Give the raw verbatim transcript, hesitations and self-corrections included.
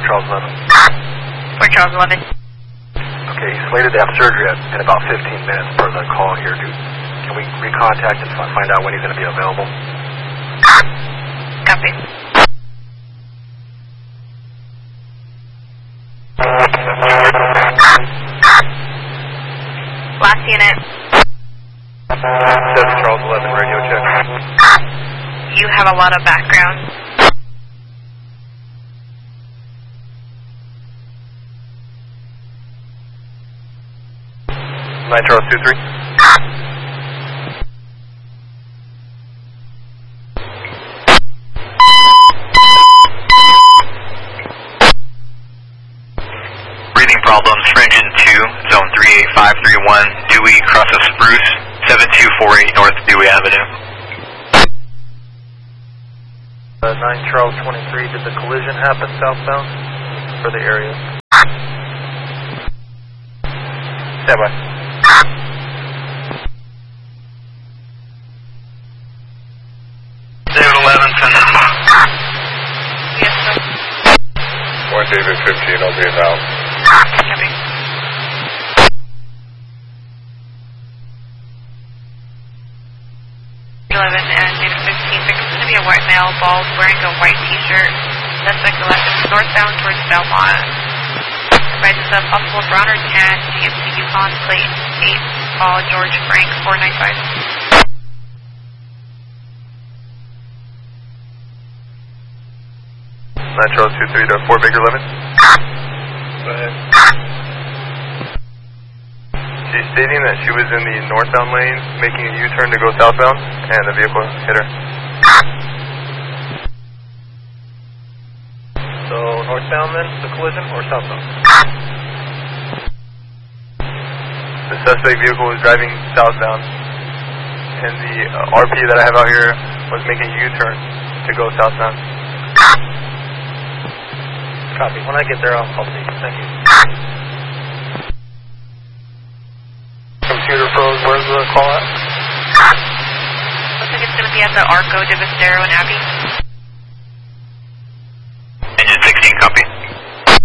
Charles eleven. Fort Charles eleven. Okay, he's slated to have surgery at, in about fifteen minutes per the call here, dude. Can we recontact and find out when he's going to be available? Copy. Last unit. seven Charles eleven, radio check. You have a lot of background. nine Charles two three. Breathing problems, for engine two, zone three eight five three one, Dewey, cross of Spruce, seven two four eight North Dewey Avenue. Uh, nine Charles twenty-three, did the collision happen southbound for the area? Stand by. David eleven, send them. Yes, sir. one David fifteen, I'll be about. Copy. eleven and David fifteen. Victim's going to be a white male, bald, wearing a white t-shirt. Suspect elected northbound towards Belmont. Advises a possible brown or tan G M C Yukon plate eight, call George Frank four nine five. nine Charles two three to four Baker eleven. Go ahead. She's stating that she was in the northbound lane making a U-turn to go southbound and the vehicle hit her. So northbound then, the collision, or southbound? The suspect vehicle was driving southbound and the uh, R P that I have out here was making a U-turn to go southbound. Copy. When I get there, I'll call you. Thank you. Computer froze. Where's the call at? Looks like it's going to be at the Arco de Vistero in Abbey. Engine sixteen, copy.